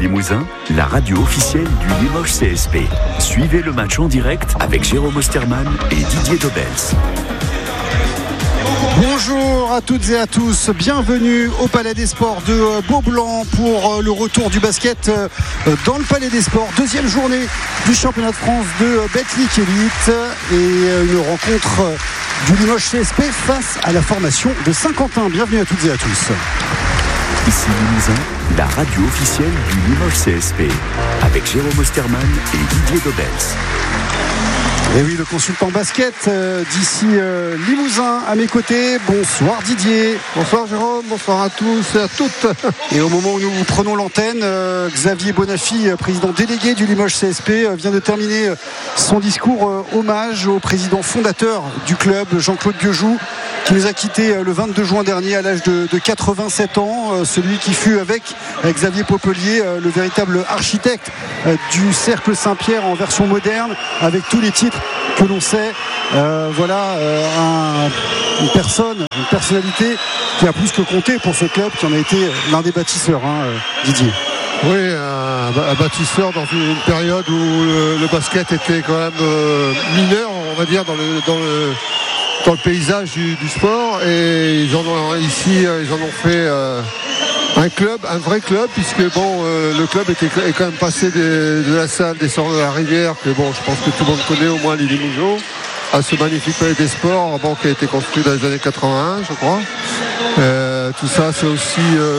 Limousin, la radio officielle du Limoges CSP. Suivez le match en direct avec Jérôme Osterman et Didier Dobels. Bonjour à toutes et à tous, bienvenue au Palais des Sports de Beaublanc pour le retour du basket dans le Palais des Sports. Deuxième journée du championnat de France de Betclic Elite et une rencontre du Limoges CSP face à la formation de Saint-Quentin. Bienvenue à toutes et à tous. Ici Limousin, la radio officielle du Limoges CSP avec Jérôme Osterman et Didier Dobels. Et oui, le consultant basket d'ici Limousin à mes côtés. Bonsoir Didier. Bonsoir Jérôme, bonsoir à tous et à toutes. Et au moment où nous prenons l'antenne, Xavier Bonafy, président délégué du Limoges CSP, vient de terminer son discours hommage au président fondateur du club, Jean-Claude Biojou, qui nous a quittés le 22 juin dernier à l'âge de 87 ans. Celui qui fut avec Xavier Popelier le véritable architecte du Cercle Saint-Pierre en version moderne, avec tous les titres que l'on sait. Une personnalité qui a plus que compté pour ce club, qui en a été l'un des bâtisseurs, Didier. Oui, un bâtisseur dans une période où le basket était quand même mineur, on va dire, dans le paysage du sport, et ils en ont fait un club, un vrai club, puisque le club est quand même passé de la salle des Sorts de la Rivière, que je pense que tout le monde connaît, au moins les Limougeaux, à ce magnifique palais des sports, qui a été construit dans les années 81, je crois. Tout ça, c'est aussi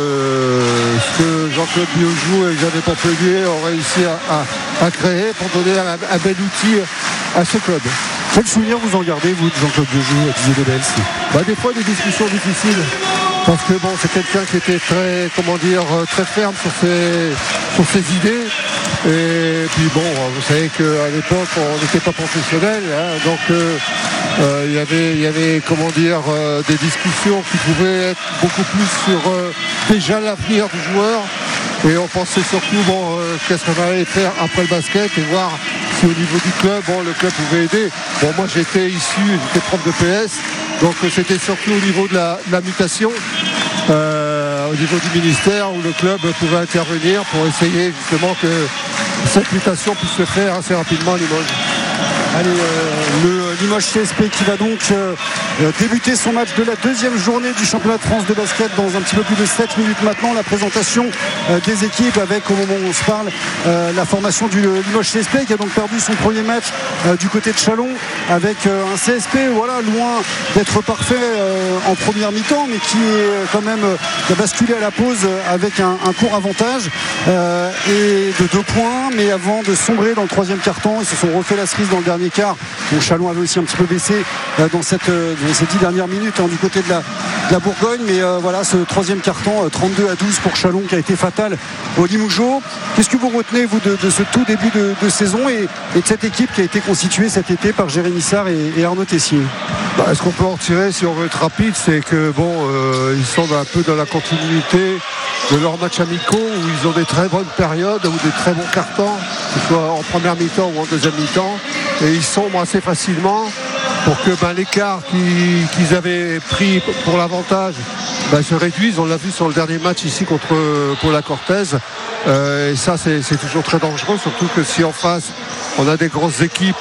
ce que Jean-Claude Biojou et Xavier Popelier ont réussi à créer pour donner un bel outil à ce club. Quel souvenir vous en gardez, vous, de Jean-Claude Biojou et Didier Dobels? Des fois, des discussions difficiles. Parce que c'est quelqu'un qui était très ferme sur ses idées. Et puis vous savez qu'à l'époque, on n'était pas professionnel, donc il y avait des discussions qui pouvaient être beaucoup plus sur déjà l'avenir du joueur. Et on pensait surtout qu'est-ce qu'on allait faire après le basket et voir si au niveau du club, le club pouvait aider. Moi j'étais prof de PS, donc c'était surtout au niveau de la mutation, au niveau du ministère, où le club pouvait intervenir pour essayer justement que cette mutation puisse se faire assez rapidement à Limoges. Allez, le Limoges CSP qui va donc débuter son match de la deuxième journée du championnat de France de basket dans un petit peu plus de 7 minutes maintenant. La présentation des équipes avec, au moment où on se parle, la formation du Limoges CSP qui a donc perdu son premier match du côté de Châlons, avec un CSP loin d'être parfait en première mi-temps, mais qui est quand même qui a basculé à la pause avec un court avantage et de 2 points, mais avant de sombrer dans le troisième quart-temps, ils se sont refait la cerise dans le dernier quart. Donc Châlons avait aussi un petit peu baissé dans ces 10 dernières minutes du côté de la Bourgogne, mais ce troisième quart-temps 32-12 pour Châlons, qui a été fatal au Limougeaux. Qu'est-ce que vous retenez, vous, de ce tout début de saison et de cette équipe qui a été constituée cet été par Jérémy Sarr et Arnaud Tessier? Ce qu'on peut en tirer, si on veut être rapide, c'est que ils sont un peu dans la continuité de leurs matchs amicaux, où ils ont des très bonnes périodes ou des très bons cartons, que ce soit en première mi-temps ou en deuxième mi-temps, et ils sombrent assez facilement pour que l'écart qu'ils avaient pris pour l'avantage se réduise. On l'a vu sur le dernier match ici contre Paula Cortez, et ça c'est toujours très dangereux, surtout que si en face on a des grosses équipes,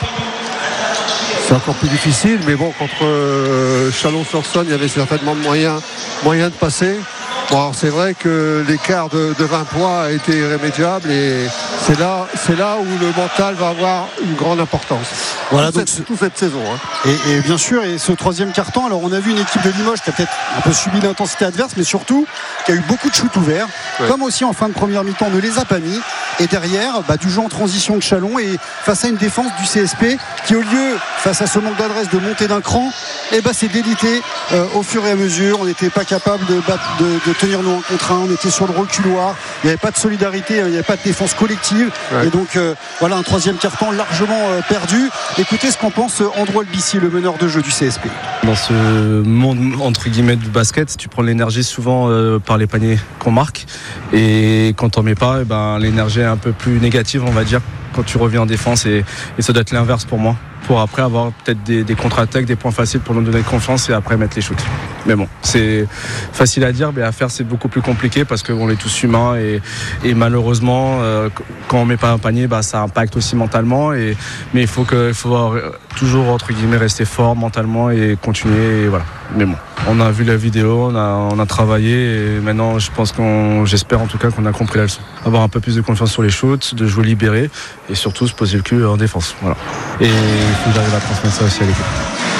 c'est encore plus difficile. Mais contre Chalon-sur-Saône, il y avait certainement moyen de passer. C'est vrai que l'écart de 20 points a été irrémédiable, et c'est là où le mental va avoir une grande importance. Voilà, toute cette saison. Et bien sûr, et ce troisième quart-temps, alors on a vu une équipe de Limoges qui a peut-être un peu subi l'intensité adverse, mais surtout qui a eu beaucoup de shoots ouverts, comme aussi en fin de première mi-temps ne les a pas mis. Et derrière, du jeu en transition de Châlons, et face à une défense du CSP qui, au lieu, face à ce manque d'adresse, de monter d'un cran, s'est délité au fur et à mesure. On n'était pas capable de tenir nous en contre un, on était sur le reculoir, il n'y avait pas de solidarité, il n'y avait pas de défense collective, et donc un troisième quart-temps largement perdu. Écoutez ce qu'en pense Andrew Albici, le meneur de jeu du CSP. Dans ce monde entre guillemets du basket, tu prends l'énergie souvent par les paniers qu'on marque, et quand t'en mets pas, l'énergie est un peu plus négative, on va dire, quand tu reviens en défense, et ça doit être l'inverse pour moi, pour après avoir peut-être des contre-attaques, des points faciles pour nous donner confiance et après mettre les shoots. Mais bon, c'est facile à dire, mais à faire c'est beaucoup plus compliqué parce qu'on est tous humains et malheureusement quand on met pas un panier, ça impacte aussi mentalement. Mais il faut toujours entre guillemets rester fort mentalement et continuer. Et voilà. Mais bon, on a vu la vidéo, on a travaillé et maintenant j'espère en tout cas qu'on a compris la leçon. Avoir un peu plus de confiance sur les shoots, de jouer libéré et surtout se poser le cul en défense. Voilà. Et il faut que j'arrive à transmettre ça aussi à l'équipe.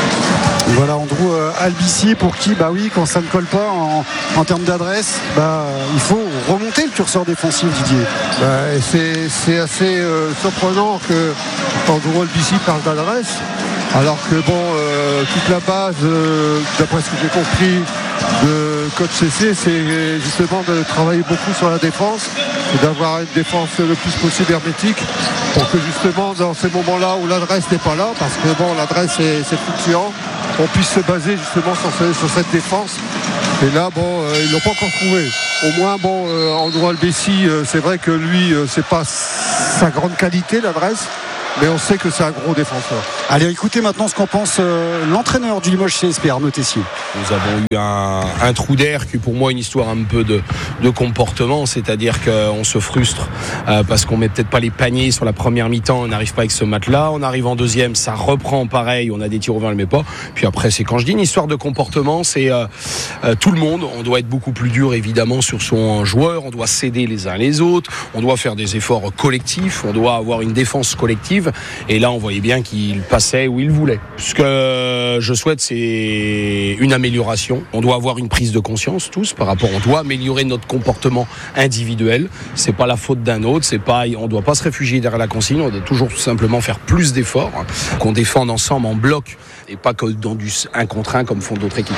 Voilà Andrew Albissier pour qui quand ça ne colle pas en termes d'adresse, il faut remonter le curseur défensif, Didier. C'est assez surprenant que Andrew Albissier parle d'adresse alors que toute la base d'après ce que j'ai compris de coach CC, c'est justement de travailler beaucoup sur la défense et d'avoir une défense le plus possible hermétique pour que justement dans ces moments-là où l'adresse n'est pas là, parce que l'adresse c'est fluctuant, on puisse se baser justement sur cette défense. Et là ils l'ont pas encore trouvé. Au moins Andrew Albissier, c'est vrai que lui c'est pas sa grande qualité l'adresse, mais on sait que c'est un gros défenseur. Allez, écoutez maintenant ce qu'en pense l'entraîneur du Limoges CSP, Arnaud Tessier. Nous avons eu un trou d'air qui est pour moi une histoire un peu de comportement, c'est-à-dire qu'on se frustre parce qu'on met peut-être pas les paniers sur la première mi-temps, on n'arrive pas avec ce match-là, on arrive en deuxième, ça reprend pareil, on a des tirs au vert, on ne le met pas. Puis après, c'est quand je dis une histoire de comportement, c'est tout le monde, on doit être beaucoup plus dur évidemment sur son joueur, on doit s'aider les uns les autres, on doit faire des efforts collectifs, on doit avoir une défense collective. Et là on voyait bien qu'il passait où il voulait. Ce que je souhaite, c'est une amélioration. On doit avoir une prise de conscience tous par rapport, on doit améliorer notre comportement individuel. C'est pas la faute d'un autre, on doit pas se réfugier derrière la consigne, on doit toujours tout simplement faire plus d'efforts, qu'on défende ensemble en bloc et pas que dans du 1 contre 1 comme font d'autres équipes.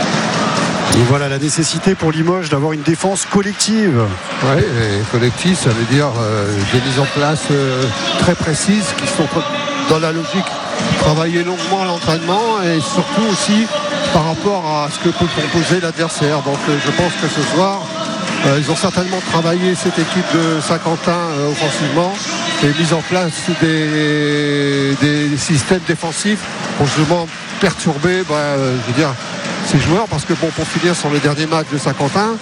Et voilà la nécessité pour Limoges d'avoir une défense collective. Oui, collective, ça veut dire des mises en place très précises qui sont dans la logique. Travailler longuement à l'entraînement et surtout aussi par rapport à ce que peut proposer l'adversaire. Donc je pense que ce soir, ils ont certainement travaillé cette équipe de Saint-Quentin offensivement et mis en place des systèmes défensifs pour justement perturber, ces joueurs, parce que pour finir sur le dernier match de Saint-Quentin,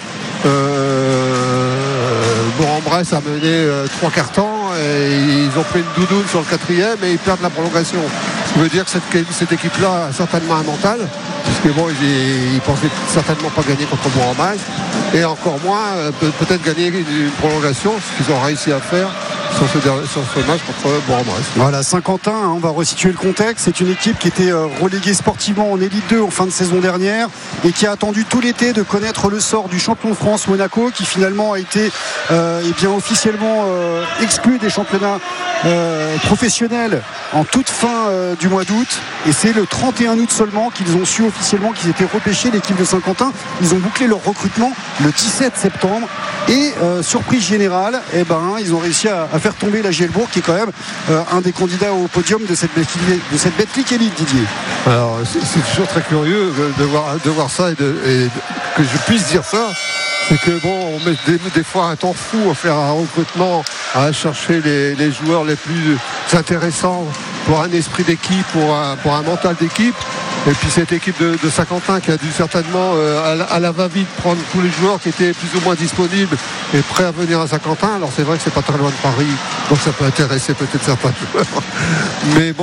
Bourg-en-Bresse a mené 3 cartons et ils ont pris une doudoune sur le 4e et ils perdent la prolongation. Ce qui veut dire que cette équipe-là a certainement un mental, puisque ils pensaient certainement pas gagner contre Bourg-en-Bresse et encore moins peut-être gagner une prolongation, ce qu'ils ont réussi à faire sur ce match contre Bourg-en-Bresse. Voilà, Saint-Quentin, on va resituer le contexte. C'est une équipe qui était reléguée sportivement en Élite 2 en fin de saison dernière et qui a attendu tout l'été de connaître le sort du champion de France Monaco, qui finalement a été officiellement exclu des championnats professionnels en toute fin du mois d'août. Et c'est le 31 août seulement qu'ils ont su officiellement qu'ils étaient repêchés, l'équipe de Saint-Quentin. Ils ont bouclé leur recrutement le 17 septembre et surprise générale, ils ont réussi à faire tomber la Gielbourg, qui est quand même un des candidats au podium de cette Betclic Elite, Didier. Alors c'est toujours très curieux de voir ça et que je puisse dire ça. C'est que on met des fois un temps fou à faire un recrutement, à chercher les joueurs les plus intéressants pour un esprit d'équipe, pour un mental d'équipe. Et puis cette équipe de Saint-Quentin qui a dû certainement à la va-vite prendre tous les joueurs qui étaient plus ou moins disponibles et prêts à venir à Saint-Quentin. Alors c'est vrai que c'est pas très loin de Paris, donc ça peut intéresser peut-être certains joueurs. Mais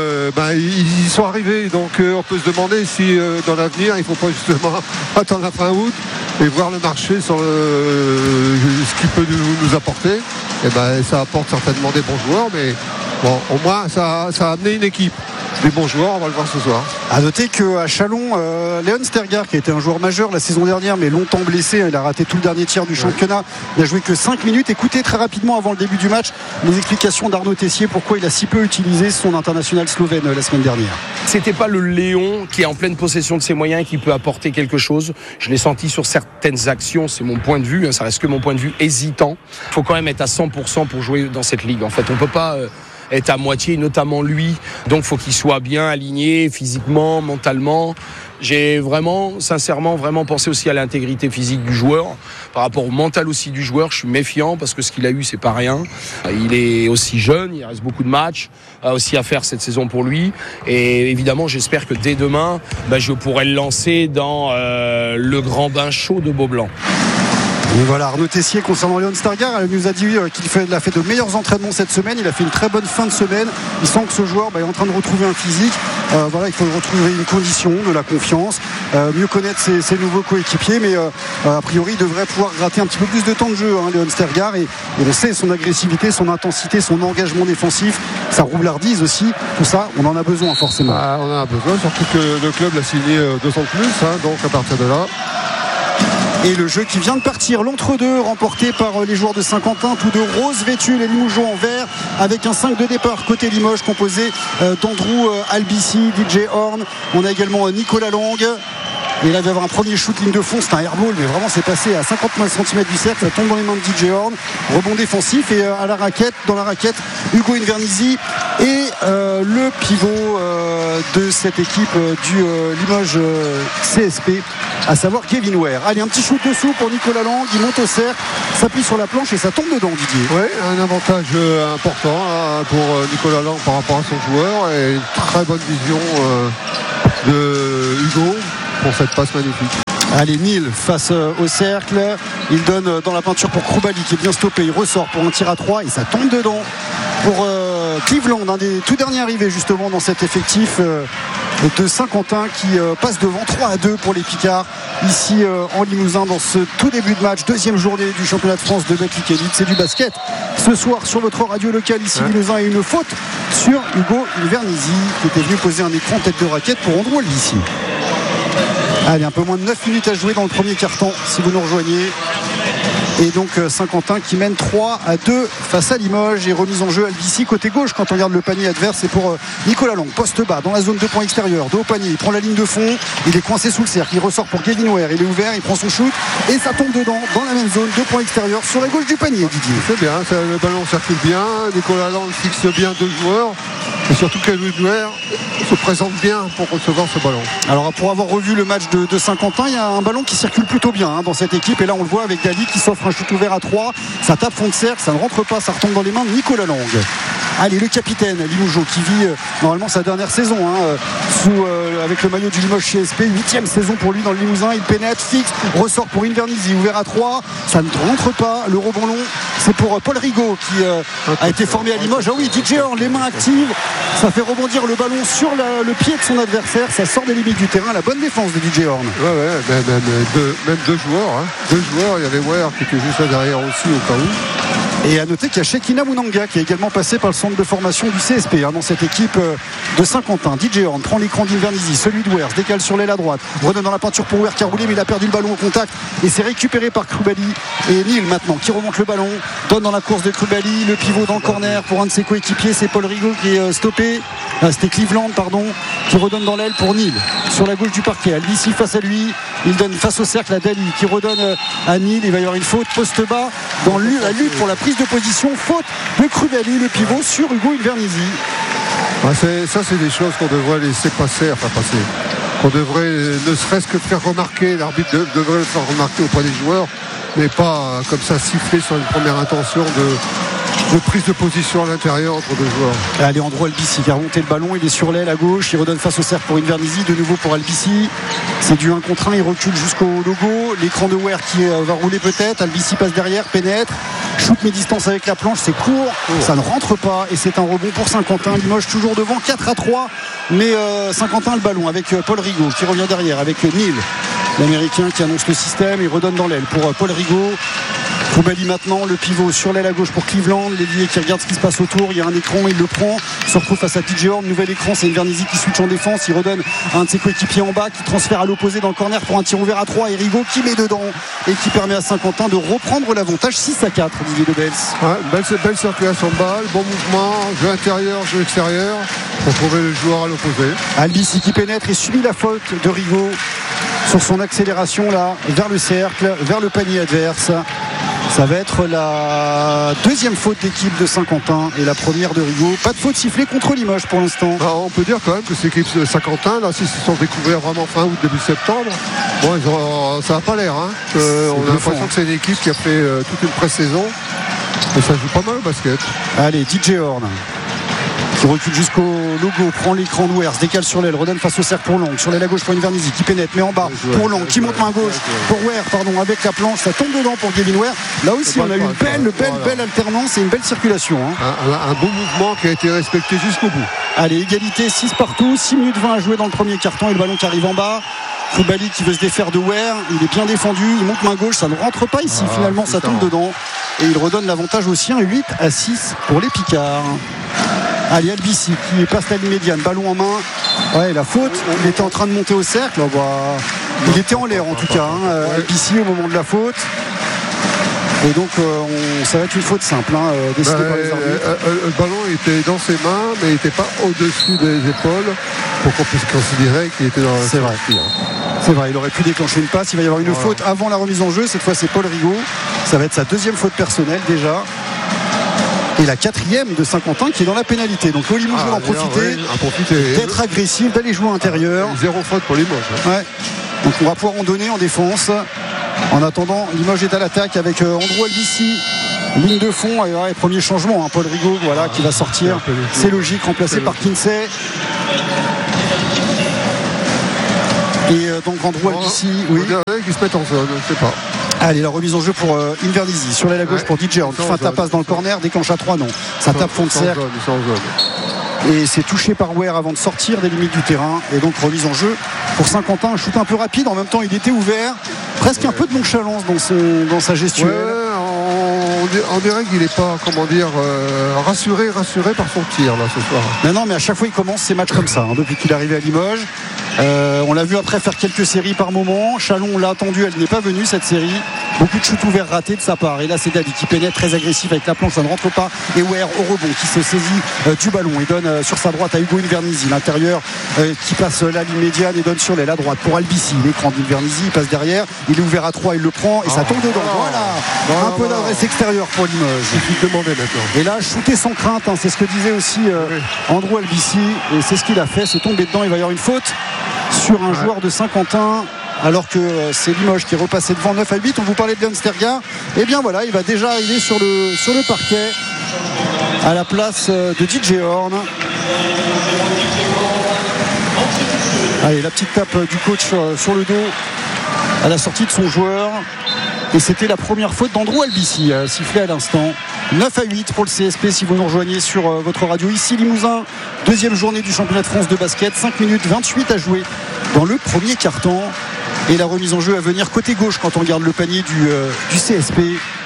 ils sont arrivés, donc on peut se demander si dans l'avenir il ne faut pas justement attendre la fin août et voir le marché sur ce qu'il peut nous apporter. Et ça apporte certainement des bons joueurs, mais au moins ça a amené une équipe. Des bons joueurs, on va le voir ce soir. À noter qu'à Chalon, Léon Stergaard, qui a été un joueur majeur la saison dernière, mais longtemps blessé, il a raté tout le dernier tiers du championnat, il n'a joué que 5 minutes. Écoutez très rapidement avant le début du match les explications d'Arnaud Tessier, pourquoi il a si peu utilisé son international slovène la semaine dernière. C'était pas le Léon qui est en pleine possession de ses moyens et qui peut apporter quelque chose. Je l'ai senti sur certaines actions, c'est mon point de vue, ça reste que mon point de vue hésitant. Il faut quand même être à 100% pour jouer dans cette ligue. En fait, on peut pas est à moitié, notamment lui. Donc, faut qu'il soit bien aligné physiquement, mentalement. J'ai vraiment, sincèrement, vraiment pensé aussi à l'intégrité physique du joueur, par rapport au mental aussi du joueur. Je suis méfiant parce que ce qu'il a eu, c'est pas rien. Il est aussi jeune, il reste beaucoup de matchs aussi à faire cette saison pour lui. Et évidemment, j'espère que dès demain, je pourrai le lancer dans le grand bain chaud de Beaublanc. Et voilà, Arnaud Tessier concernant Léon Stargard, il nous a dit qu'il a fait de meilleurs entraînements cette semaine. Il a fait une très bonne fin de semaine. Il sent que ce joueur est en train de retrouver un physique. Il faut retrouver une condition, de la confiance, mieux connaître ses nouveaux coéquipiers, mais a priori il devrait pouvoir gratter un petit peu plus de temps de jeu, Léon Stargard, et on sait son agressivité, son intensité, son engagement défensif, sa roublardise aussi, tout ça on en a besoin forcément. On en a besoin, surtout que le club l'a signé 2 ans de plus, donc à partir de là. Et le jeu qui vient de partir, l'entre-deux remporté par les joueurs de Saint-Quentin, tous deux roses vêtus, les Limougeaux en vert, avec un 5 de départ côté Limoges composé d'Andrew Albici, DJ Horn. On a également Nicolas Lang. Et là, il va y avoir un premier shoot ligne de fond, c'est un airball, mais vraiment c'est passé à 50 cm du cercle, ça tombe dans les mains de DJ Horn, rebond défensif, et dans la raquette, Hugo Invernizzi et le pivot de cette équipe du Limoges CSP, à savoir Kevin Ware. Allez, un petit shoot dessous pour Nicolas Lang, il monte au cercle, s'appuie sur la planche et ça tombe dedans, Didier. Oui, un avantage important pour Nicolas Lang par rapport à son joueur, et une très bonne vision de Hugo pour cette passe magnifique. Allez, Neal face au cercle, il donne dans la peinture pour Kroumbali qui est bien stoppé, il ressort pour un tir à 3 et ça tombe dedans pour Cleveland, un des tout derniers arrivés justement dans cet effectif de Saint-Quentin qui passe devant 3-2 pour les Picards ici en Limousin dans ce tout début de match, deuxième journée du championnat de France de Betclic Elite. C'est du basket ce soir sur votre radio locale ici Limousin, et une faute sur Hugo Invernizzi qui était venu poser un écran tête de raquette pour Andrew Albici. Allez, un peu moins de 9 minutes à jouer dans le premier quart-temps si vous nous rejoignez. Et donc Saint-Quentin qui mène 3-2 face à Limoges, et remise en jeu Albici côté gauche quand on regarde le panier adverse. C'est pour Nicolas Lang, poste bas dans la zone 2 points extérieur, de haut panier, il prend la ligne de fond, il est coincé sous le cercle, il ressort pour Kevin Ware, il est ouvert, il prend son shoot et ça tombe dedans dans la même zone, 2 points extérieur sur la gauche du panier, Didier. C'est bien, le ballon circule bien, Nicolas Lang fixe bien 2 joueurs, et surtout Kevin Ware se présente bien pour recevoir ce ballon. Alors pour avoir revu le match de Saint-Quentin, il y a un ballon qui circule plutôt bien dans cette équipe, et là on le voit avec Dali qui s'offre un shoot ouvert à 3, ça tape fond de cercle, ça ne rentre pas, ça retombe dans les mains de Nicolas Lang. Allez, le capitaine Limougeau qui vit normalement sa dernière saison avec le maillot du Limoges CSP, 8e saison pour lui dans le Limousin. Il pénètre, fixe, ressort pour Invernizzi, ouvert à 3, ça ne rentre pas, le rebond long c'est pour Paul Rigaud qui a été formé à Limoges. Ah oui, DJ Horn, les mains actives, ça fait rebondir le ballon sur le pied de son adversaire, ça sort des limites du terrain, la bonne défense de DJ Horn. Même deux joueurs, il y avait Ware qui était juste là derrière aussi au cas où. Et à noter qu'il y a Shekina Mounanga qui est également passé par le centre de formation du CSP dans cette équipe de Saint-Quentin. DJ Horn prend l'écran d'Invernizzi, celui de Ware, se décale sur l'aile à droite, redonne dans la peinture pour Ware qui a roulé, mais il a perdu le ballon au contact et c'est récupéré par Kroumbali. Et Neal maintenant qui remonte le ballon, donne dans la course de Kroumbali, le pivot dans le corner pour un de ses coéquipiers, c'est Paul Rigaud qui est stoppé. C'était Cleveland qui redonne dans l'aile pour Neal sur la gauche du parquet. Albici face à lui, il donne face au cercle à Dali qui redonne à Neal. Il va y avoir une faute poste bas dans la lutte pour la prise de position, faute de Kroumbali, le pivot sur Hugo Invernizzi. C'est des choses qu'on devrait laisser passer, qu'on devrait ne serait-ce que faire remarquer, l'arbitre devrait le faire remarquer auprès des joueurs, mais pas comme ça siffler sur une première intention de prise de position à l'intérieur entre deux joueurs. Allez, Andrew Albici qui a remonté le ballon, il est sur l'aile à gauche, il redonne face au cercle pour Invernizzi, de nouveau pour Albici, c'est du 1 contre 1, il recule jusqu'au logo, l'écran de Ware qui va rouler peut-être, Albici passe derrière, pénètre, shoot mi-distance avec la planche, c'est court, ça ne rentre pas et c'est un rebond pour Saint-Quentin. Limoges toujours devant 4-3, mais Saint-Quentin le ballon avec Paul Rigaud qui revient derrière avec Neal, l'américain qui annonce le système, il redonne dans l'aile pour Paul Rigaud. Kroumbali maintenant, le pivot sur l'aile à gauche pour Cleveland, l'ailier qui regarde ce qui se passe autour, il y a un écran, il le prend, se retrouve face à DJ Horn, nouvel écran, c'est Invernizzi qui switch en défense, il redonne à un de ses coéquipiers en bas qui transfère à l'opposé dans le corner pour un tir ouvert à 3 et Rigaud qui met dedans et qui permet à Saint-Quentin de reprendre l'avantage 6-4, Didier Dobels. Belle circulation de balle, bon mouvement, jeu intérieur, jeu extérieur pour trouver le joueur à l'opposé. Albici qui pénètre et subit la faute de Rigaud sur son accélération là vers le cercle, vers le panier adverse. Ça va être la deuxième faute d'équipe de Saint-Quentin et la première de Rigaud. Pas de faute sifflée contre Limoges pour l'instant. Alors, on peut dire quand même que cette équipe de Saint-Quentin, là, s'ils se sont découverts vraiment fin août, début septembre, bon, ça n'a pas l'air. Hein. On a l'impression que c'est une équipe qui a fait toute une pré-saison. Et ça joue pas mal au basket. Allez, DJ Horn qui recule jusqu'au logo, prend l'écran d'Ouer, se décale sur l'aile, redonne face au cercle pour Lang, sur l'aile à gauche pour Invernizzi qui pénètre, mais en bas pour Lang, qui monte main gauche pour Ware, avec la planche, ça tombe dedans pour Gavin Ware. Là aussi on a eu une belle alternance et une belle circulation. Un beau mouvement qui a été respecté jusqu'au bout. Allez, égalité, 6 partout, 6 minutes 20 à jouer dans le premier carton et le ballon qui arrive en bas. Koulibaly qui veut se défaire de Ware, il est bien défendu, il monte main gauche, ça ne rentre pas ici, finalement ça tombe dedans et il redonne l'avantage aux siens, 8-6 pour les Picards. Allez, Albici qui passe la ligne médiane, ballon en main. Ouais, la faute, il était en train de monter au cercle. Il était en l'air en tout cas, Albici au moment de la faute. Et donc ça va être une faute simple décidée par les arbitres. Le ballon était dans ses mains, mais il n'était pas au-dessus des épaules pour qu'on puisse considérer qu'il était dans la. C'est vrai. C'est vrai, il aurait pu déclencher une passe. Il va y avoir une faute avant la remise en jeu. Cette fois, c'est Paul Rigaud. Ça va être sa deuxième faute personnelle déjà. Et la quatrième de Saint-Quentin qui est dans la pénalité. Donc Limoges va en profiter, d'être agressif, d'aller jouer à l'intérieur. Zéro faute pour Limoges. Ouais. Donc on va pouvoir en donner en défense. En attendant, Limoges est à l'attaque avec Andrew Albici. Ligne de fond, premier changement, Paul Rigaud qui va sortir. C'est logique, remplacé par Kinsey. Et donc Andrew Albici, oui. Qui se met en zone, je ne sais pas. Allez, la remise en jeu pour Invernizzi sur l'aile à gauche pour DJ Horn qui fait ta passe dans le corner, déclenche à 3, non. Ça tape fond de cercle. Et c'est touché par Ware avant de sortir des limites du terrain. Et donc remise en jeu pour Saint-Quentin. Un shoot un peu rapide. En même temps, il était ouvert. Presque un peu de nonchalance dans sa gestuelle. On dirait qu'il n'est pas, rassuré par son tir là ce soir. Non, mais à chaque fois il commence ses matchs comme ça depuis qu'il est arrivé à Limoges. On l'a vu après faire quelques séries par moment. Chalon l'a attendu, elle n'est pas venue cette série. Beaucoup de shoots ouverts ratés de sa part. Et là c'est Dali qui pénètre très agressif avec la planche, ça ne rentre pas. Et Ware au rebond qui se saisit du ballon et donne sur sa droite à Hugo Invernizzi. L'intérieur qui passe la ligne médiane et donne sur l'aile à droite pour Albici. L'écran d'Invernizzi, il passe derrière. Il est ouvert à 3, il le prend et ça tombe dedans. Voilà. Un peu d'adresse extérieure pour Limoges. Et là, shooter sans crainte, c'est ce que disait aussi Andrew Albici. Et c'est ce qu'il a fait, c'est tombé dedans. Il va y avoir une faute sur un joueur de Saint-Quentin. Alors que c'est Limoges qui est repassé devant 9-8. On vous parlait de Léon Sterga. Et bien voilà, il va déjà arriver sur le parquet à la place de DJ Horn. Allez, la petite tape du coach sur le dos à la sortie de son joueur. Et c'était la première faute d'Andrew Albici, sifflé à l'instant. 9-8 pour le CSP si vous nous rejoignez sur votre radio. Ici Limousin, deuxième journée du championnat de France de basket. 5 minutes 28 à jouer dans le premier quart-temps. Et la remise en jeu à venir côté gauche quand on regarde le panier du CSP.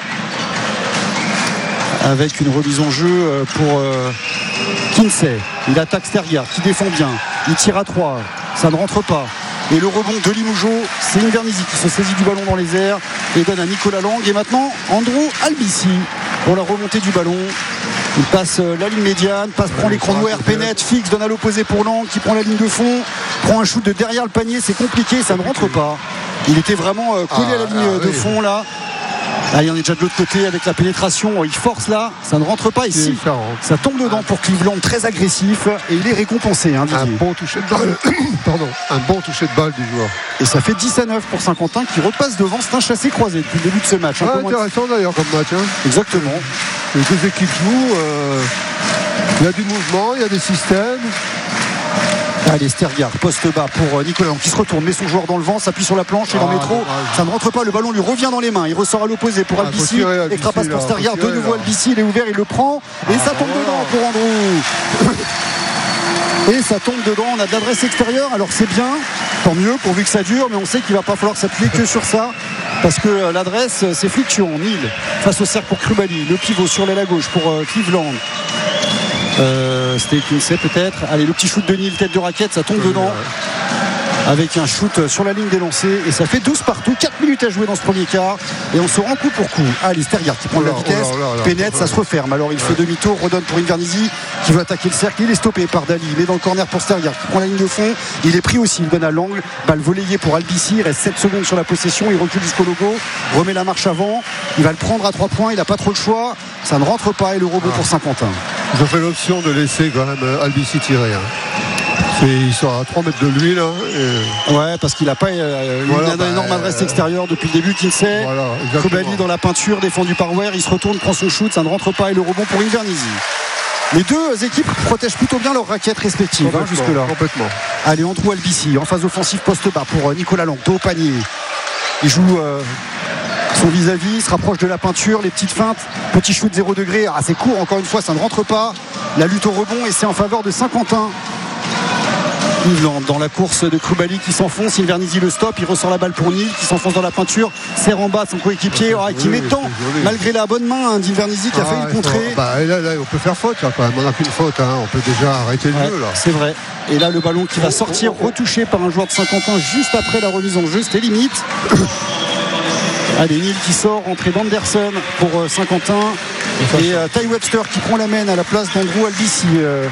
Avec une remise en jeu pour Kinsey. Il attaque Stergaard qui défend bien. Il tire à 3. Ça ne rentre pas. Et le rebond de Limoujo, c'est Invernizzi qui se saisit du ballon dans les airs et donne à Nicolas Lang. Et maintenant, Andrew Albici pour la remontée du ballon. Il passe la ligne médiane, prend l'écran noir, pénètre, fixe, donne à l'opposé pour Lang qui prend la ligne de fond, prend un shoot de derrière le panier, c'est compliqué, ça ne rentre pas. Il était vraiment collé à la ligne de fond là. Allez, on est déjà de l'autre côté avec la pénétration. Il force là, ça ne rentre pas ici. Ça tombe dedans pour Cleveland, très agressif. Et il est récompensé. Un bon toucher de balle. Un bon toucher de balle du joueur. Et ça fait 10-9 pour Saint-Quentin qui repasse devant. C'est un chassé-croisé depuis le début de ce match. Intéressant d'ailleurs comme match. Exactement. Les deux équipes jouent. Il y a du mouvement, il y a des systèmes. Allez, Stergaard, poste bas pour Nicolas Lang qui se retourne, met son joueur dans le vent, s'appuie sur la planche, il en met trop, ça ne rentre pas, le ballon lui revient dans les mains, il ressort à l'opposé pour Albici, extra passe pour Stergaard, de nouveau Albici, il est ouvert, il le prend, et ça tombe dedans pour Andrew. Et ça tombe dedans, on a de l'adresse extérieure, alors c'est bien, tant mieux pourvu que ça dure, mais on sait qu'il ne va pas falloir s'appuyer que sur ça, parce que l'adresse c'est fluctuant. Nil face au cercle pour Koulibaly, le pivot sur l'aile à gauche pour Cleveland. C'était Kinsey peut-être. Allez, le petit shoot de Nil, tête de raquette, ça tombe dedans. avec un shoot sur la ligne des lancers et ça fait 12 partout, 4 minutes à jouer dans ce premier quart et on se rend coup pour coup. Allez, Stergaard qui prend de la vitesse, pénètre, ça se referme, alors il fait demi-tour, redonne pour Invernizzi qui veut attaquer le cercle, il est stoppé par Daly, il est dans le corner pour Stergaard qui prend la ligne de fond, il est pris aussi, il donne à l'angle, balle volleyée pour Albici, il reste 7 secondes sur la possession, il recule jusqu'au logo, remet la marche avant, il va le prendre à 3 points, il n'a pas trop le choix, ça ne rentre pas et le rebond pour Saint-Quentin. Ils ont fait l'option de laisser quand même Albici tirer. Ils sont à 3 mètres de lui là. Ouais, parce qu'il n'a pas une énorme adresse extérieure depuis le début. Kinsey, Koulibaly dans la peinture, défendu par Ware, il se retourne, prend son shoot, ça ne rentre pas et le rebond pour Invernizzi. Les deux équipes protègent plutôt bien leurs raquettes respectives jusque-là. Complètement. Allez, Andrew Albici en phase offensive poste bas pour Nicolas Lang, dos au panier. Il joue son vis-à-vis, il se rapproche de la peinture, les petites feintes, petit shoot 0 degré, c'est court encore une fois, ça ne rentre pas. La lutte au rebond et c'est en faveur de Saint-Quentin. Dans la course de Koulibaly qui s'enfonce, Invernizzi le stop, il ressort la balle pour Nil qui s'enfonce dans la peinture, serre en bas son coéquipier qui met tant malgré la bonne main d'Invernizzi qui a failli le contrer. Là, on peut faire faute là, quand même, on n'a qu'une faute, on peut déjà arrêter le jeu là. C'est vrai. Et là le ballon qui va sortir retouché par un joueur de Saint-Quentin juste après la remise en jeu, c'était limite. Allez, Nil qui sort, entrée d'Anderson pour Saint-Quentin et Ty Webster qui prend la main à la place d'Andrew Albici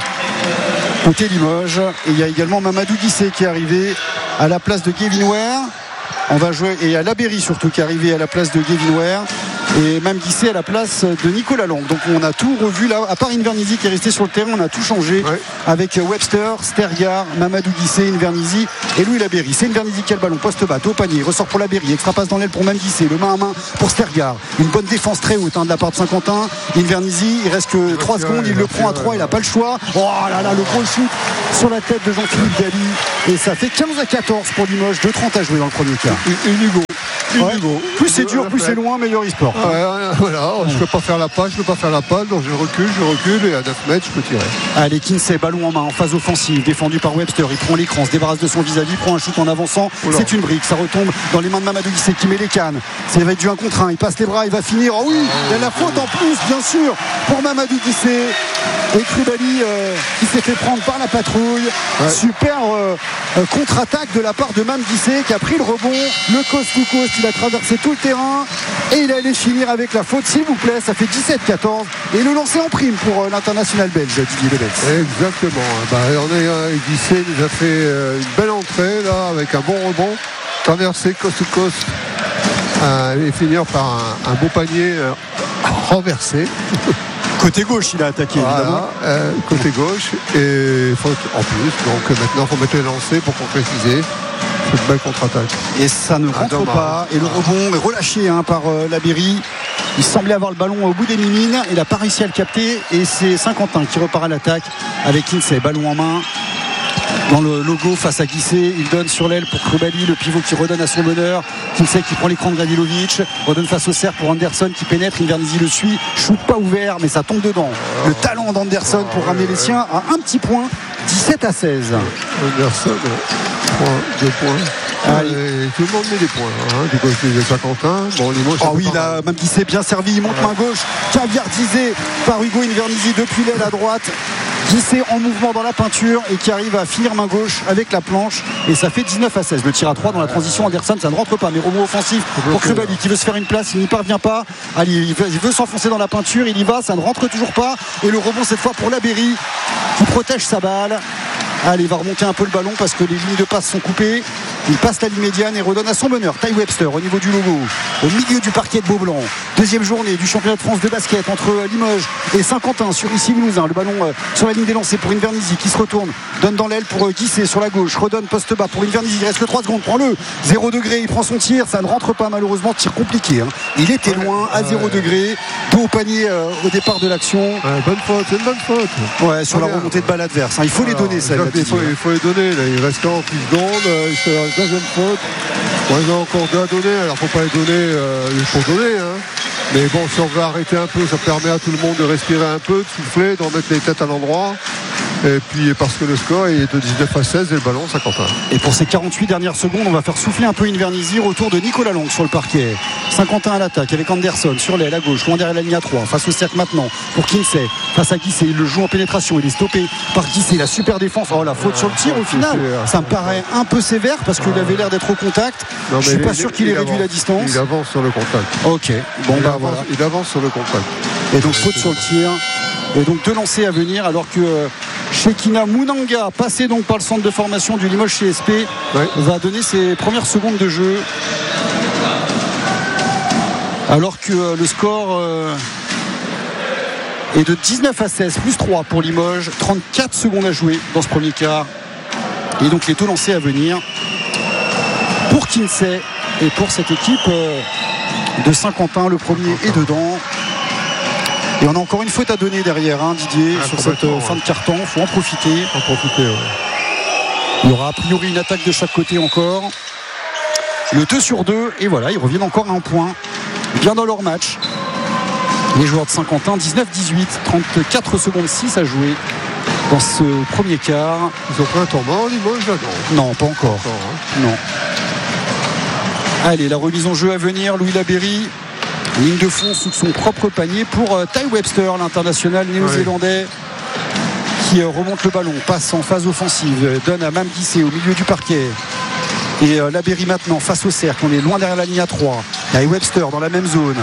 côté Limoges. Et il y a également Mamadou Guissé qui est arrivé à la place de Gavin Ware. On va jouer, et à Labéry surtout qui est arrivé à la place de Gavin Ware et même Guissé à la place de Nicolas Lang. Donc on a tout revu là, à part Invernizzi qui est resté sur le terrain, on a tout changé avec Webster, Stergaard, Mamadou Guissé, Invernizzi et Louis Labéry. C'est Invernizzi qui a le ballon, poste bas, au panier, ressort pour Labéry, extra passe dans l'aile pour même Guissé, le main à main pour Stergaard. Une bonne défense très haute de la part de Saint-Quentin. Invernizzi, il reste que 3 secondes, il le prend à 3, il n'a pas le choix. Oh là là, le gros shoot sur la tête de Jean-Philippe Daly et ça fait 15-14 pour Limoges, 2-30 à jouer dans le premier quart. Hugo. Plus c'est dur, plus c'est loin, meilleur e-sport. Voilà, je ne peux pas faire la passe, donc je recule et à 9 mètres je peux tirer. Allez, Kinsey, ballon en main en phase offensive, défendu par Webster, il prend l'écran, se débarrasse de son vis-à-vis, prend un shoot en avançant, c'est une brique, ça retombe dans les mains de Mamadou Guissé qui met les cannes, ça va être du 1 contre 1, il passe les bras, il va finir, oh oui, il y a la faute en plus bien sûr pour Mamadou Guissé et Koulibaly qui s'est fait prendre par la patrouille. Super contre-attaque de la part de Mam Guissé qui a pris le rebond, le coast-to-coast, il a traversé tout le terrain et il allait finir avec la faute, s'il vous plaît. Ça fait 17-14 et le lancer en prime pour l'international belge Didier Lebets. Exactement. Guissé nous a fait une belle entrée là avec un bon rebond, traverser coast-to-coast et finir par un beau panier renversé. Côté gauche, il a attaqué évidemment. Côté gauche et faute en plus. Donc maintenant, il faut mettre les lancers pour concrétiser. C'est une belle contre-attaque. Et ça ne rentre pas. Et le rebond est relâché par Labéry. Il semblait avoir le ballon au bout des mimines. Il n'a pas réussi à le capter. Et c'est Saint-Quentin qui repart à l'attaque avec Kinsey, ballon en main. Dans le logo face à Guissé, il donne sur l'aile pour Koulibaly, le pivot qui redonne à son meneur. Kinsey qui prend l'écran de Gradilovic, redonne face au cercle pour Anderson qui pénètre. Invernizzi le suit, shoot pas ouvert, mais ça tombe dedans. Le talent d'Anderson pour ramener les siens à un petit point, 17-16. Anderson, 2 points. Tout le monde met des points du côté de Saint-Quentin. Là, même Guissé bien servi, il monte main gauche, caviardisé par Hugo Invernizzi depuis l'aile à droite. Guissé en mouvement dans la peinture et qui arrive à finir main gauche avec la planche et ça fait 19-16. Le tir à 3 dans la transition Anderson, ça ne rentre pas, mais rebond offensif pour Koulibaly qui veut se faire une place, il n'y parvient pas. Allez, il veut s'enfoncer dans la peinture, il y va, ça ne rentre toujours pas et le rebond cette fois pour Labéry qui protège sa balle. Allez, il va remonter un peu le ballon parce que les lignes de passe sont coupées. Il passe la ligne médiane et redonne à son meneur, Ty Webster, au niveau du logo, au milieu du parquet de Beaublanc. Deuxième journée du championnat de France de basket entre Limoges et Saint-Quentin sur ici Mulhouse. Le ballon sur la ligne des lancers pour Invernizzi qui se retourne, donne dans l'aile pour Guissé sur la gauche, redonne poste bas pour Invernizzi. Il reste que 3 secondes, prend-le, 0 degré, il prend son tir, ça ne rentre pas malheureusement, tir compliqué. Il était loin à 0 degré, dos au panier au départ de l'action. Bonne faute, c'est une bonne faute. Ouais, sur la remontée de balle adverse. Il faut les donner, ça. Il faut les donner. Là. Il reste 48 secondes. C'est la deuxième faute. Ils ont encore 2 à donner. Alors, il ne faut pas les donner. Il faut donner. Mais bon, si on veut arrêter un peu, ça permet à tout le monde de respirer un peu, de souffler, de remettre les têtes à l'endroit. Et puis parce que le score est de 19-16 et le ballon Saint-Quentin. Et pour ces 48 dernières secondes, on va faire souffler un peu Invernissi, retour de Nicolas Long sur le parquet. Saint-Quentin à l'attaque avec Anderson sur l'aile à gauche, loin derrière la ligne à 3, face au cercle maintenant pour Kinsey, face à Guissé, il le joue en pénétration, il est stoppé par Guissé, la super défense. Oh, la faute sur le tir au final, ça me paraît un peu sévère parce qu'il avait l'air d'être au contact. Je ne suis pas sûr qu'il ait réduit la distance. Il avance sur le contact. Ok, bon bah voilà. Il avance sur le contact. Et donc faute sur le tir. Et donc deux lancers à venir alors que Shekina Mounanga, passé donc par le centre de formation du Limoges CSP, va donner ses premières secondes de jeu. Alors que le score est de 19-16, plus 3 pour Limoges, 34 secondes à jouer dans ce premier quart. Et donc les deux lancers à venir pour Kinsey et pour cette équipe de Saint-Quentin. Le premier est dedans. Et on a encore une faute à donner derrière, Didier, sur cette fin de carton. Il faut en profiter. Il y aura a priori une attaque de chaque côté encore. Le 2-sur-2. Et voilà, ils reviennent encore à un point. Bien dans leur match. Les joueurs de Saint-Quentin, 19-18, 34 secondes 6 à jouer dans ce premier quart. Ils ont pris un temps mort, Limoges, là, non, pas encore. Non. Allez, la remise en jeu à venir, Louis Labéry. Ligne de fond sous son propre panier pour Ty Webster, l'international néo-zélandais, qui remonte le ballon, passe en phase offensive, donne à Mam Guissé au milieu du parquet. Et Labéry maintenant face au cercle, on est loin derrière la ligne à 3. Ty Webster dans la même zone.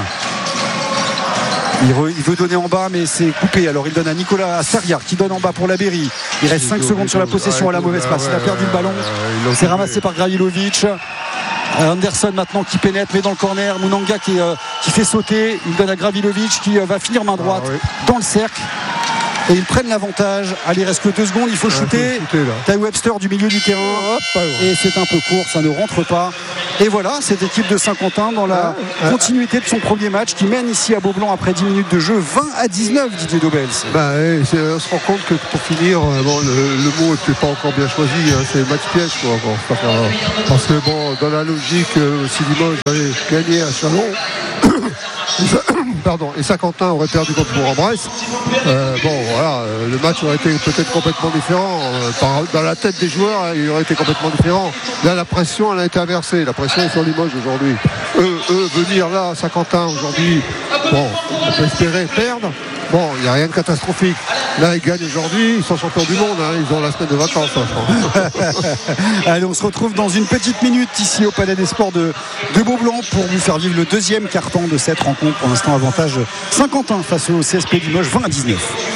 Il veut donner en bas, mais c'est coupé. Alors il donne à Nicolas Serriard qui donne en bas pour Labéry. Il reste 5 secondes sur la possession à la mauvaise passe. Il a perdu le ballon. C'est ramassé par Gravilovic. Anderson maintenant qui pénètre, mais dans le corner. Mounanga qui fait sauter. Il donne à Gravilovic qui va finir main droite dans le cercle. Et ils prennent l'avantage. Allez, il reste que 2 secondes, il faut shooter. Ty Webster du milieu du terrain. Et c'est un peu court, ça ne rentre pas. Et voilà, cette équipe de Saint-Quentin dans la continuité de son premier match qui mène ici à Beaublanc après 10 minutes de jeu, 20-19, Didier Dobels. On se rend compte que pour finir, le mot n'est pas encore bien choisi, c'est match piège parce que dans la logique, si Limoges avait gagné à Chalon, et Saint-Quentin aurait perdu contre Bourg-en-Bresse, le match aurait été peut-être complètement différent. Dans la tête des joueurs, il aurait été complètement différent. Là, la pression, elle a été inversée. La pression est sur Limoges aujourd'hui. Eux, venir là à Saint-Quentin aujourd'hui, on peut espérer perdre. Il n'y a rien de catastrophique. Là, ils gagnent aujourd'hui, ils sont champions du monde, ils ont la semaine de vacances, je pense. Allez, on se retrouve dans une petite minute ici au Palais des Sports de Beaublanc pour vous faire vivre le deuxième carton de cette rencontre. Pour l'instant, avantage Saint-Quentin face au CSP Limoges, 20-19.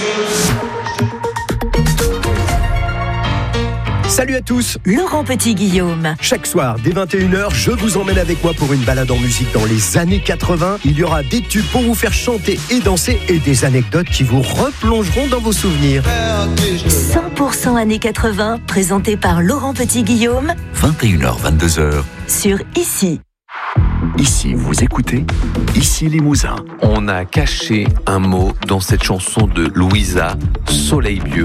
Salut à tous, Laurent Petit-Guillaume. Chaque soir, dès 21h, je vous emmène avec moi pour une balade en musique dans les années 80. Il y aura des tubes pour vous faire chanter et danser et des anecdotes qui vous replongeront dans vos souvenirs. 100% années 80, présenté par Laurent Petit-Guillaume. 21h, 22h. Sur Ici. Ici, vous écoutez Ici Limousin. On a caché un mot dans cette chanson de Louisa, Soleil Vieux.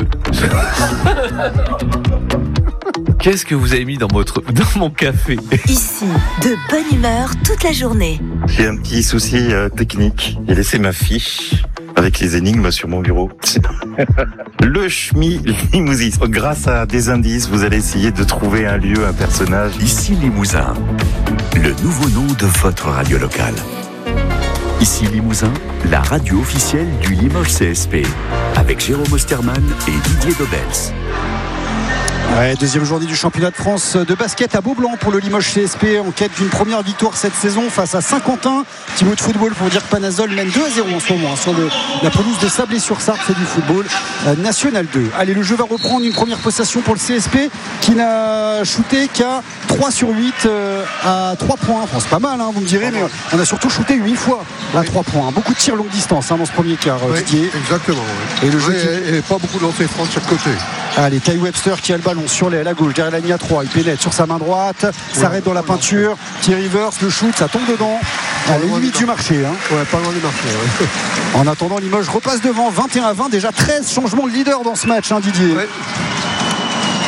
Qu'est-ce que vous avez mis dans mon café? Ici, de bonne humeur toute la journée. J'ai un petit souci technique. J'ai laissé ma fiche avec les énigmes sur mon bureau. Le Schmi Limousin. Grâce à des indices, vous allez essayer de trouver un lieu, un personnage. Ici Limousin, le nouveau nom de votre radio locale. Ici Limousin, la radio officielle du Limoges CSP, avec Jérôme Osterman et Didier Dobels. Deuxième journée du championnat de France de basket à Beaublanc pour le Limoges CSP en quête d'une première victoire cette saison face à Saint-Quentin. Petit mot de football pour dire que Panazol mène 2-0 en ce moment sur la pelouse de Sablé-sur-Sarthe, c'est du football National 2. Allez, le jeu va reprendre, une première possession pour le CSP qui n'a shooté qu'à 3 sur 8 à 3 points. Enfin, c'est pas mal, vous me direz, mais on a surtout shooté 8 fois à 3 points. Beaucoup de tirs longue distance dans ce premier quart, Didier. Exactement. Et le jeu et pas beaucoup de lancers francs de chaque côté. Allez, Ty Webster qui a le ballon sur l'aile à gauche, derrière la ligne à 3, il pénètre sur sa main droite, s'arrête dans la peinture, Thierry Rivers, le shoot, ça tombe dedans, à la limite du marché. Pas loin du marché. En attendant, Limoges repasse devant, 21-20, déjà 13 changements de leader dans ce match, Didier.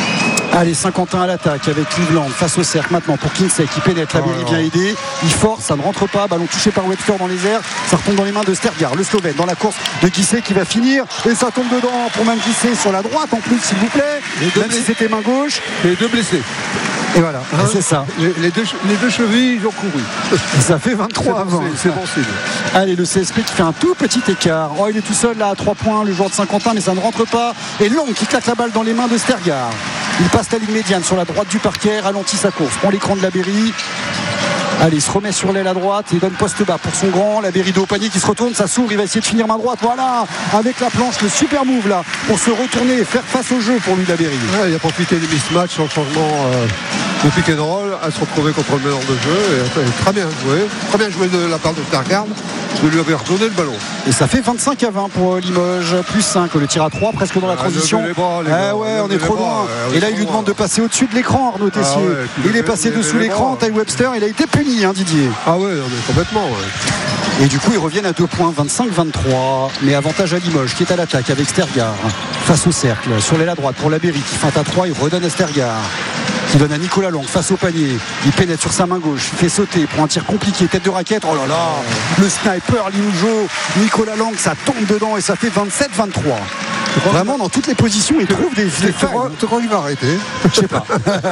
Allez, Saint-Quentin à l'attaque avec Cleveland face au cercle maintenant pour Kingsley qui pénètre. Labéry bien aidé, il force, ça ne rentre pas, ballon touché par Webster dans les airs, ça retombe dans les mains de Stergaard, le Slovène dans la course de Guisset qui va finir et ça tombe dedans pour même Guisset sur la droite en plus s'il vous plaît, même si c'était main gauche. Et 2 blessés. Et voilà, c'est ça. Les deux chevilles, ils ont couru. Et ça fait 23 avant. C'est bon signe. Allez, le CSP qui fait un tout petit écart. Oh, il est tout seul là à 3 points, le joueur de Saint-Quentin, mais ça ne rentre pas. Et Long qui claque la balle dans les mains de Stergaard. Il passe la ligne médiane sur la droite du parquet, ralentit sa course, prend l'écran de Labéry. Allez, il se remet sur l'aile à droite et donne poste bas pour son grand. Labéry dos au panier qui se retourne, ça s'ouvre, il va essayer de finir main droite. Voilà, avec la planche, le super move là, pour se retourner et faire face au jeu pour lui, Labéry. Ouais, il a profité du mismatch sur le changement de pick and roll, à se retrouver contre le meneur de jeu. Et très bien joué de la part de Stergaard de lui avoir redonné le ballon. Et ça fait 25-20 pour Limoges, plus 5, le tir à 3 presque dans la transition. On est trop loin. Et là il lui demande de passer au-dessus de l'écran, Arnaud Tessier. Il est passé dessous l'écran, Ty Webster, il a été puni, Didier. Ah ouais, complètement. Ouais. Et du coup ils reviennent à 2 points, 25-23, mais avantage à Limoges qui est à l'attaque avec Stergaard face au cercle, sur l'aile à droite pour Labéry qui feinte à 3, il redonne à Stergaard qui donne à Nicolas Lang face au panier, il pénètre sur sa main gauche, il fait sauter pour un tir compliqué, tête de raquette, oh là là, le sniper Liujo, Nicolas Lang, ça tombe dedans et ça fait 27-23. Vraiment dans toutes les positions il trouve des failles. Tu crois qu'il va arrêter? Je sais pas.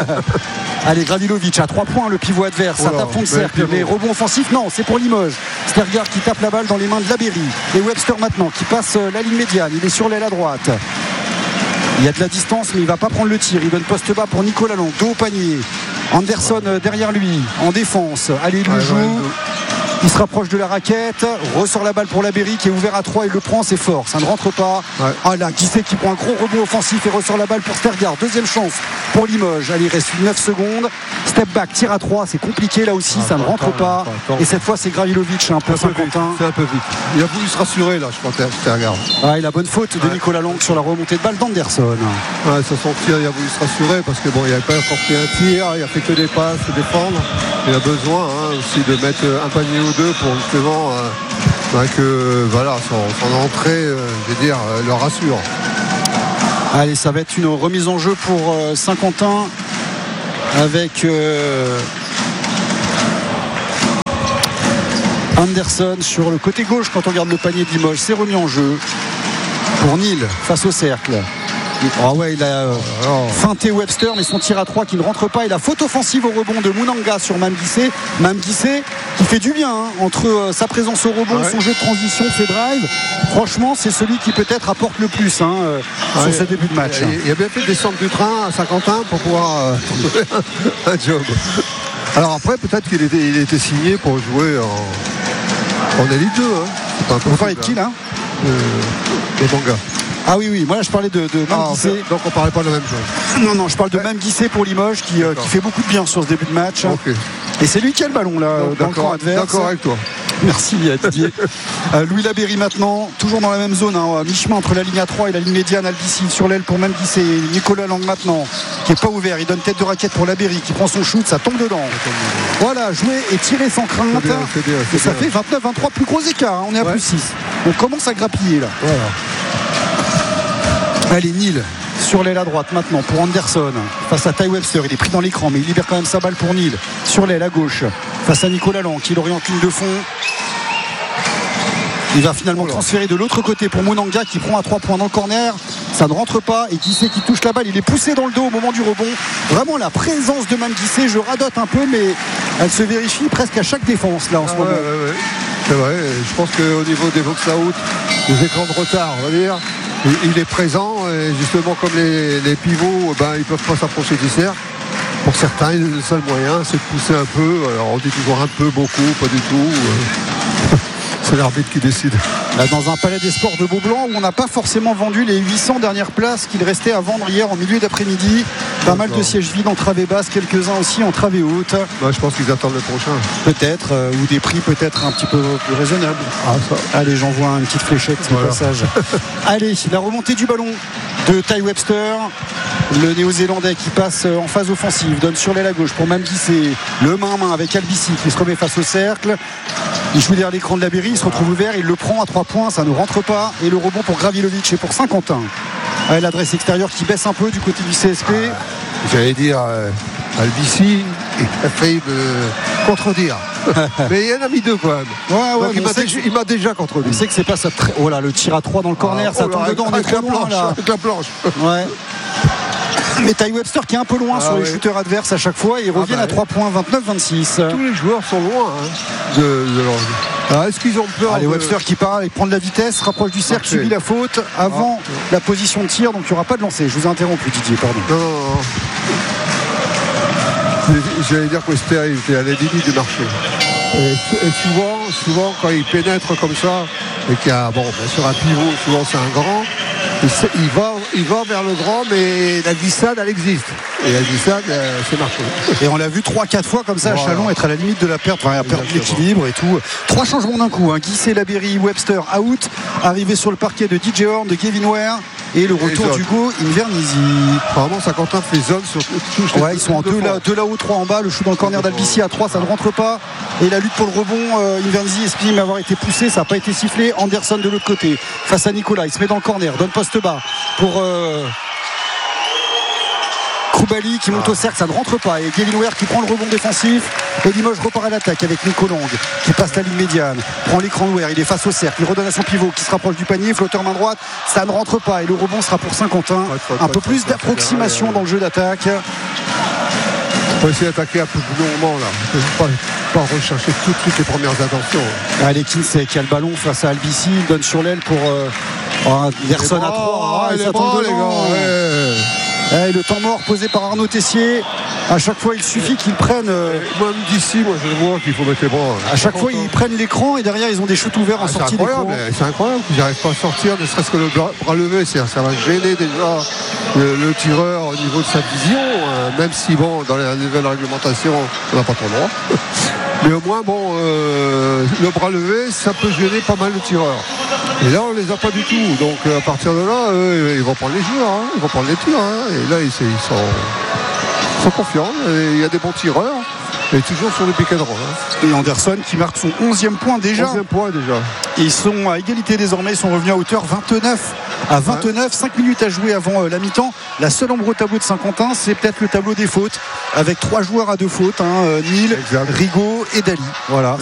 Allez, Gravilovic à 3 points, le pivot adverse, ça tape fond de cercle, mais rebond offensif, non, c'est pour Limoges. Stergaard qui tape la balle dans les mains de Labéry et Webster maintenant qui passe la ligne médiane, il est sur l'aile à droite. Il y a de la distance mais il va pas prendre le tir, il donne poste bas pour Nicolas Lang, dos au panier, Anderson derrière lui en défense. Allez, il le joue, il se rapproche de la raquette, ressort la balle pour Labéry qui est ouvert à 3, il le prend, c'est fort, ça ne rentre pas. Ah là, Guisset qui prend un gros rebond offensif et ressort la balle pour Stergaard, deuxième chance pour Limoges. Allez, il reste 9 secondes, step back, tir à 3, c'est compliqué là aussi, ça ne rentre pas. Et cette fois c'est Gravilovic un peu Saint-Quentin. C'est un peu vite, il a voulu se rassurer là, je crois, Stergaard. Et la bonne faute de Nicolas Lang sur la remontée de balle d'Anderson. Ouais, sur son tir, il a voulu se rassurer parce que bon, il n'avait pas encore fait un tir, il a fait que des passes, défendre. Il a besoin aussi de mettre un panier ou deux pour justement que voilà, son entrée, je veux dire, le rassure. Allez, ça va être une remise en jeu pour Saint-Quentin avec Anderson sur le côté gauche. Quand on regarde le panier de Limoges, c'est remis en jeu pour Neal face au cercle. Il a feinté Webster, mais son tir à 3 qui ne rentre pas. Et la faute offensive au rebond de Mounanga sur Mame Guisset. Mame Guisset qui fait du bien entre sa présence au rebond, son jeu de transition, ses drives. Franchement, c'est celui qui peut-être apporte le plus sur ce début de match. Il a bien fait descendre du train à Saint-Quentin pour pouvoir trouver un job. Alors après, peut-être qu'il était signé pour jouer en Elite 2. Vous parlez de qui là? Les mangas. Ah oui, moi là je parlais de Mame Guisset. Donc on parlait pas de la même chose. Non, je parle de Mame Guisset pour Limoges qui fait beaucoup de bien sur ce début de match. Okay. Et c'est lui qui a le ballon là, dans le camp adverse. D'accord avec toi. Merci Didier. Louis Labéry maintenant, toujours dans la même zone, mi-chemin entre la ligne A3 et la ligne médiane. Albici sur l'aile pour Mame Guisset. Nicolas Lang maintenant, qui est pas ouvert, il donne tête de raquette pour Labéry, qui prend son shoot, ça tombe dedans. Voilà, jouer et tirer sans crainte. Et ça fait 29-23, plus gros écart, on est à plus 6. On commence à grappiller là. Voilà. Allez, Neal sur l'aile à droite maintenant pour Anderson face à Ty Webster, il est pris dans l'écran mais il libère quand même sa balle pour Neal sur l'aile à gauche face à Nicolas Lang qui l'oriente ligne de fond. Il va finalement transférer de l'autre côté pour Mounanga qui prend à 3 points dans le corner, ça ne rentre pas et Guisset qui touche la balle, il est poussé dans le dos au moment du rebond. Vraiment la présence de Mame Guisset, je radote un peu mais elle se vérifie presque à chaque défense là en ce moment. C'est vrai, je pense qu'au niveau des box out, des écrans de retard, on va dire, il est présent et justement comme les pivots, ils peuvent pas s'approcher du cercle. Pour certains, le seul moyen c'est de pousser un peu. Alors on dit toujours un peu, beaucoup, pas du tout. C'est l'arbitre qui décide. Là, dans un palais des sports de Beaublanc où on n'a pas forcément vendu les 800 dernières places qu'il restait à vendre hier en milieu d'après-midi. Pas mal de sièges vides en travée basse, quelques-uns aussi en travée haute. Je pense qu'ils attendent le prochain. Peut-être, ou des prix peut-être un petit peu plus raisonnables. Allez, j'envoie une petite fléchette au passage. Allez, la remontée du ballon de Ty Webster, le néo-zélandais qui passe en phase offensive, donne sur l'aile à gauche pour Mame Guisset, le main-à-main avec Albici qui se remet face au cercle. Il joue derrière l'écran de Labéry, il se retrouve ouvert, il le prend à 3 points, ça ne rentre pas. Et le rebond pour Gravilovic et pour Saint-Quentin. L'adresse extérieure qui baisse un peu du côté du CSP. j'allais dire, Albici, il a failli me contredire. Mais il y en a mis 2 quand même. Ouais, donc il m'a déjà contredit. On sait que c'est pas ça. Oh là, le tir à 3 dans le corner, ça tombe dedans, on est trop loin là. Avec la planche. Ouais. Mais Ty Webster qui est un peu loin sur les shooters adverses à chaque fois, et ils reviennent à 3 points, 29-26. Tous les joueurs sont loin de leur... Alors, est-ce qu'ils ont peur Allez, Webster qui part, il prend de la vitesse, rapproche du cercle, subit la faute avant la position de tir, donc il n'y aura pas de lancer. Je vous ai interrompu, Didier, pardon. Non. J'allais dire que Webster était à la limite du marché. Et souvent, quand il pénètre comme ça, et qu'il y a, bien sûr, un pivot, souvent c'est un grand, il va vers le grand, mais la glissade, elle existe. Et la glissade, c'est marché. Et on l'a vu 3-4 fois comme ça à Chalon, être à la limite de la perte, à perdre l'équilibre et tout. 3 changements d'un coup. Guisset, Labéry, Webster out. Arrivé sur le parquet de DJ Horn, de Kevin Ware. Et le retour d'Hugo Invernizzi. Apparemment, ça Quentin fait zone sur touche. Ouais, ils sont en 2 là-haut, 3 en bas. Le shoot dans le corner d'Albici à 3, ça ne rentre pas. Et la lutte pour le rebond, Invernizzi estime avoir été poussé, ça n'a pas été sifflé. Anderson de l'autre côté, face à Nicolas, il se met dans le corner, donne poste bas pour Koulibaly qui monte au cercle, ça ne rentre pas. Et Kevin Ware qui prend le rebond défensif. Et Limoges repart à l'attaque avec Nico Long qui passe la ligne médiane, prend l'écran de Ware, il est face au cercle, il redonne à son pivot qui se rapproche du panier, flotteur main droite, ça ne rentre pas. Et le rebond sera pour Saint-Quentin. Un peu plus d'approximation dans le jeu d'attaque. On va essayer d'attaquer un peu plus longuement là. Pas rechercher tout de suite les premières intentions. Allez, Kinsey qui a le ballon face à Albici, il donne sur l'aile pour Anderson à 3. Ça tombe les gars. Et le temps mort posé par Arnaud Tessier. À chaque fois, il suffit qu'ils prennent. Même d'ici, moi je vois qu'il faut mettre les bras. À chaque fois, ils prennent l'écran et derrière, ils ont des shoots ouverts en sortie d'écran. C'est incroyable qu'ils n'arrivent pas à sortir, ne serait-ce que le bras levé. Ça va gêner déjà le tireur au niveau de sa vision. Même si, dans la nouvelle réglementation, on n'a pas trop le droit. Mais au moins, le bras levé, ça peut gêner pas mal le tireur. Et là, on les a pas du tout. Donc, à partir de là, ils vont prendre les joueurs, ils vont prendre les tirs. Et là, ils sont confiants. Et il y a des bons tireurs. Et toujours sur le pick and roll. Et Anderson qui marque son 11e point déjà. 11e point déjà. Et ils sont à égalité désormais. Ils sont revenus à hauteur 29. 5 minutes à jouer avant la mi-temps. La seule ombre au tableau de Saint-Quentin, c'est peut-être le tableau des fautes. Avec 3 joueurs à 2 fautes. Nil, Rigaud et Dali. Voilà.